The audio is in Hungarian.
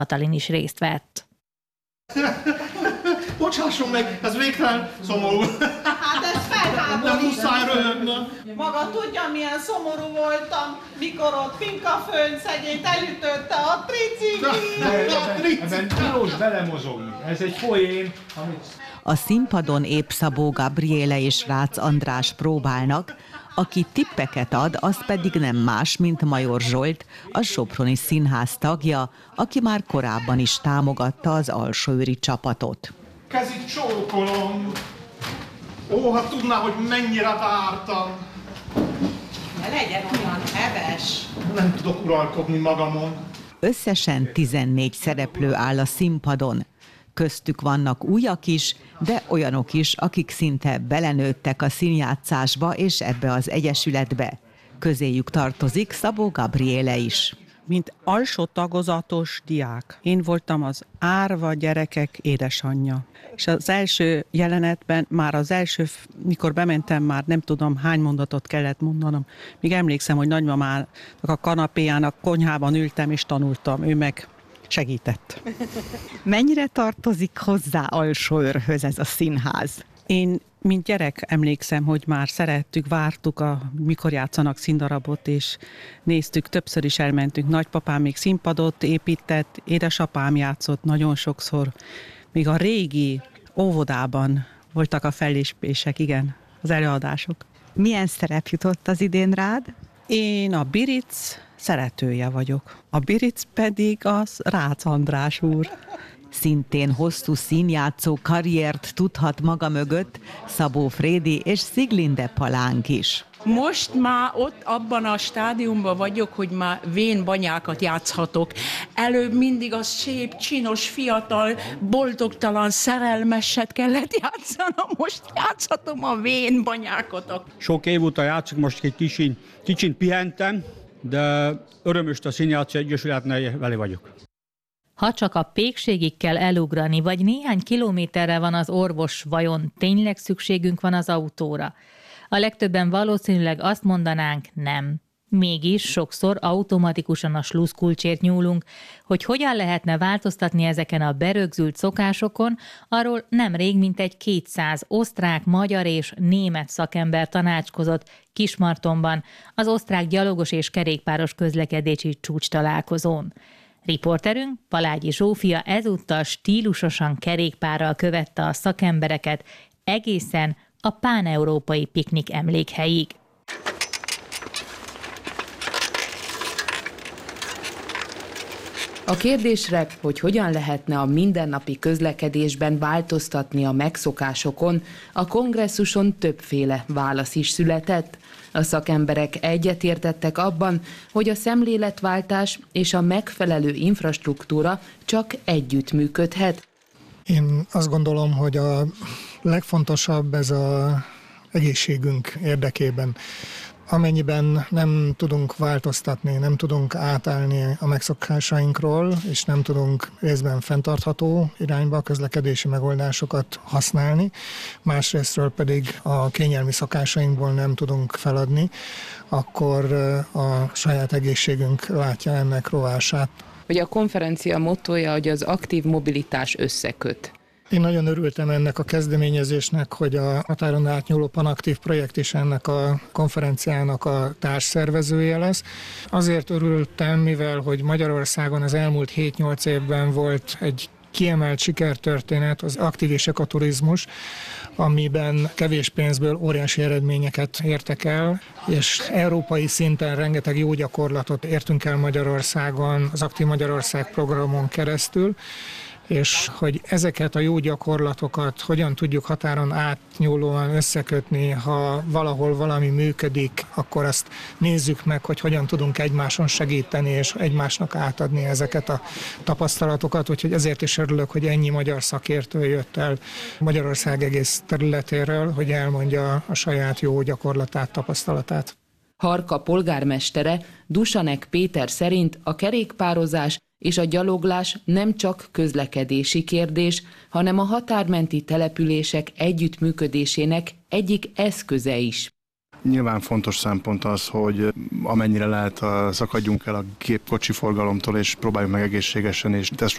Katalin is részt vett. Bocsásson meg, ez végtelen szomorú. Hát ez felháborít. Nem muszáj röhögni. Maga tudja, milyen szomorú voltam, mikor ott Pinkaföld szegényt elütötte a tricikli. Ebben tilos belemozogni. Ez egy poén, amit... A színpadon épp Szabó Gabriele és Rácz András próbálnak, aki tippeket ad, az pedig nem más, mint Major Zsolt, a Soproni Színház tagja, aki már korábban is támogatta az alsóőri csapatot. Kezit csókolom. Ó, hát tudná, hogy mennyire vártam. Ne legyen olyan heves. Nem tudok uralkodni magamon. Összesen 14 szereplő áll a színpadon. Köztük vannak újak is, de olyanok is, akik szinte belenőttek a színjátszásba és ebbe az egyesületbe. Közéjük tartozik Szabó Gabriele is. Mint alsó tagozatos diák. Én voltam az árva gyerekek édesanyja. És az első jelenetben, mikor bementem, már nem tudom hány mondatot kellett mondanom. Még emlékszem, hogy nagymamának a kanapéján, a konyhában ültem és tanultam. Ő meg segített. Mennyire tartozik hozzá Alsóőrhöz ez a színház? Én, mint gyerek emlékszem, hogy már szerettük, vártuk, mikor játszanak színdarabot, és néztük, többször is elmentünk. Nagypapám még színpadot épített, édesapám játszott nagyon sokszor. Még a régi óvodában voltak a fellépések, igen, az előadások. Milyen szerep jutott az idén rád? Én a Biric szeretője vagyok. A Biric pedig az Rácz András úr. Szintén hosszú színjátszó karriert tudhat maga mögött Szabó Frédi és Sziglinde Palánk is. Most már ott abban a stádiumban vagyok, hogy már vénbanyákat játszhatok. Előbb mindig a szép, csinos, fiatal, boldogtalan, szerelmeset kellett játszanom. Most játszhatom a vénbanyákat. Sok év óta játszok, most egy kicsit pihentem, de örömöst a Színjátszó Egyesületnél vele vagyok. Ha csak a pékségig kell elugrani, vagy néhány kilométerre van az orvos, vajon tényleg szükségünk van az autóra? A legtöbben valószínűleg azt mondanánk, nem. Mégis sokszor automatikusan a sluszkulcsért nyúlunk, hogy hogyan lehetne változtatni ezeken a berögzült szokásokon, arról nemrég mintegy 200 osztrák, magyar és német szakember tanácskozott Kismartonban az osztrák gyalogos és kerékpáros közlekedési csúcstalálkozón. Riporterünk, Palágyi Zsófia ezúttal stílusosan kerékpárral követte a szakembereket egészen a páneurópai piknik emlékhelyig. A kérdésre, hogy hogyan lehetne a mindennapi közlekedésben változtatni a megszokásokon, a kongresszuson többféle válasz is született. A szakemberek egyetértettek abban, hogy a szemléletváltás és a megfelelő infrastruktúra csak együtt működhet. Én azt gondolom, hogy a legfontosabb ez az egészségünk érdekében. Amennyiben nem tudunk változtatni, nem tudunk átállni a megszokásainkról, és nem tudunk részben fenntartható irányba a közlekedési megoldásokat használni, másrésztről pedig a kényelmi szokásainkból nem tudunk feladni, akkor a saját egészségünk látja ennek rovását. Hogy a konferencia mottója, hogy az aktív mobilitás összeköt. Én nagyon örültem ennek a kezdeményezésnek, hogy a határon átnyúló Panaktív projekt is ennek a konferenciának a társszervezője lesz. Azért örültem, mivel hogy Magyarországon az elmúlt 7-8 évben volt egy kiemelt sikertörténet, az aktív és ekoturizmus, amiben kevés pénzből óriási eredményeket értek el, és európai szinten rengeteg jó gyakorlatot értünk el Magyarországon, az Aktív Magyarország programon keresztül, és hogy ezeket a jó gyakorlatokat hogyan tudjuk határon átnyúlóan összekötni, ha valahol valami működik, akkor azt nézzük meg, hogy hogyan tudunk egymáson segíteni, és egymásnak átadni ezeket a tapasztalatokat, úgyhogy ezért is örülök, hogy ennyi magyar szakértő jött el Magyarország egész területéről, hogy elmondja a saját jó gyakorlatát, tapasztalatát. Harka polgármestere, Dusanek Péter szerint a kerékpározás és a gyaloglás nem csak közlekedési kérdés, hanem a határmenti települések együttműködésének egyik eszköze is. Nyilván fontos szempont az, hogy amennyire lehet szakadjunk el a gépkocsi forgalomtól, és próbáljuk meg egészségesen és